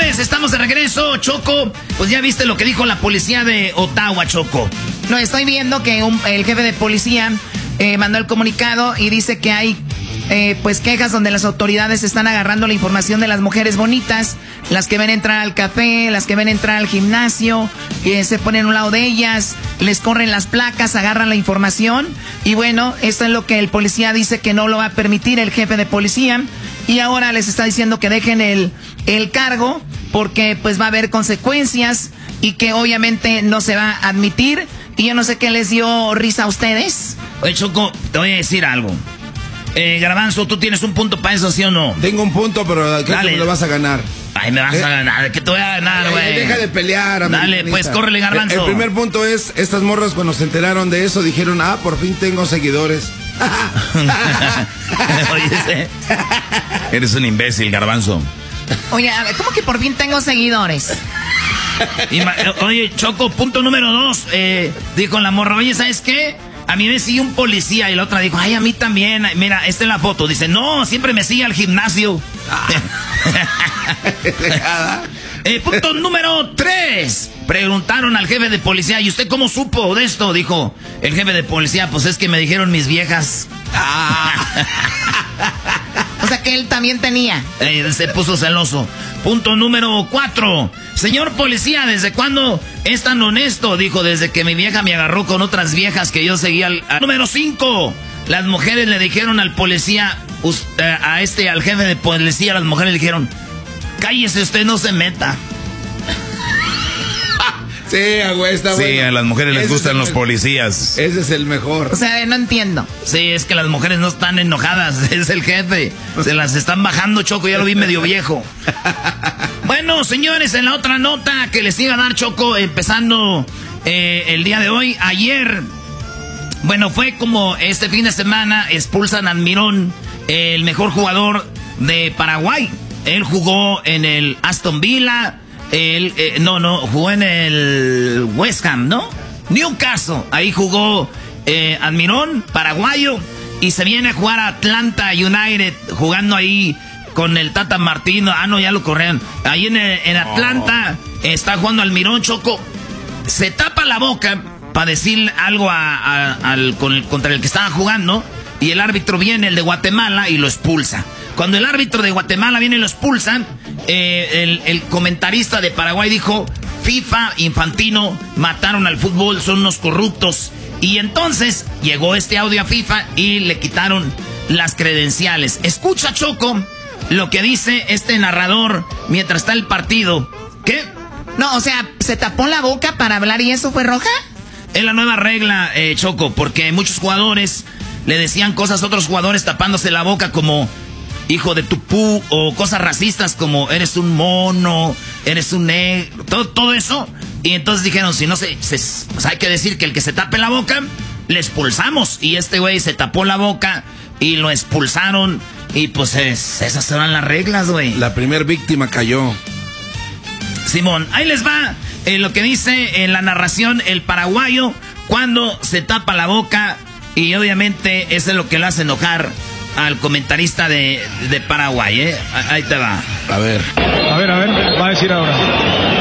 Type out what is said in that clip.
señores, estamos de regreso. Choco, pues ya viste lo que dijo la policía de Ottawa, Choco. No, estoy viendo que el jefe de policía mandó el comunicado y dice que hay pues quejas donde las autoridades están agarrando la información de las mujeres bonitas, las que ven entrar al café, las que ven entrar al gimnasio, se ponen a un lado de ellas, les corren las placas, agarran la información y bueno, esto es lo que el policía dice que no lo va a permitir el jefe de policía y ahora les está diciendo que dejen el cargo porque pues va a haber consecuencias y que obviamente no se va a admitir y yo no sé qué les dio risa a ustedes. Oye, Choco, te voy a decir algo. Garbanzo, ¿tú tienes un punto para eso, sí o no? Tengo un punto, pero creo que me lo vas a ganar. Ay, me vas a ganar. ¿Qué te voy a ganar, güey? Deja de pelear, dale, pues, córrele, Garbanzo. El primer punto es, estas morras cuando se enteraron de eso dijeron, por fin tengo seguidores. Oye, eres un imbécil, Garbanzo. Oye, ¿cómo que por fin tengo seguidores? Oye, Choco, punto número 2. Dijo la morra, oye, ¿sabes qué? A mí me sigue un policía y la otra dijo, ay, a mí también. Mira, esta es la foto. Dice, no, siempre me sigue al gimnasio. Punto número 3. Preguntaron al jefe de policía, ¿y usted cómo supo de esto? Dijo el jefe de policía, pues es que me dijeron mis viejas. O sea que él también tenía. Se puso celoso. Punto número 4. Señor policía, ¿desde cuándo es tan honesto? Dijo, desde que mi vieja me agarró con otras viejas que yo seguía. Número 5. Las mujeres le dijeron al policía, al jefe de policía, las mujeres le dijeron, cállese, usted no se meta. Sí, güey, está bueno. Sí, a las mujeres les gustan los policías. Ese es el mejor. O sea, no entiendo. Sí, es que las mujeres no están enojadas, es el jefe. Se las están bajando, Choco, ya lo vi medio viejo. Bueno, señores, en la otra nota que les iba a dar, Choco, empezando el día de hoy, ayer, bueno, fue como este fin de semana, expulsan a Almirón, el mejor jugador de Paraguay. Él jugó en el Aston Villa. Jugó en el West Ham, ¿no? Newcastle, ahí jugó Almirón, paraguayo, y se viene a jugar a Atlanta United, jugando ahí con el Tata Martino. No, ya lo corrieron. Ahí en Atlanta está jugando Almirón, Choco. Se tapa la boca para decir algo contra el que estaba jugando, y el árbitro viene, el de Guatemala, y lo expulsa. Cuando el árbitro de Guatemala viene y lo expulsa, el comentarista de Paraguay dijo, FIFA, Infantino, mataron al fútbol, son unos corruptos. Y entonces llegó este audio a FIFA y le quitaron las credenciales. Escucha, Choco, lo que dice este narrador mientras está el partido. ¿Qué? No, o sea, ¿se tapó la boca para hablar y eso fue roja? Es la nueva regla, Choco, porque muchos jugadores le decían cosas a otros jugadores tapándose la boca como hijo de tu pu, o cosas racistas como eres un mono, eres un negro, todo eso. Y entonces dijeron, si no pues hay que decir que el que se tape la boca, le expulsamos. Y este güey se tapó la boca y lo expulsaron. Y pues esas eran las reglas, güey. La primer víctima cayó. Simón, ahí les va lo que dice en la narración el paraguayo cuando se tapa la boca. Y obviamente eso es lo que lo hace enojar al comentarista de Paraguay, ¿eh? Ahí te va. A ver, va a decir ahora.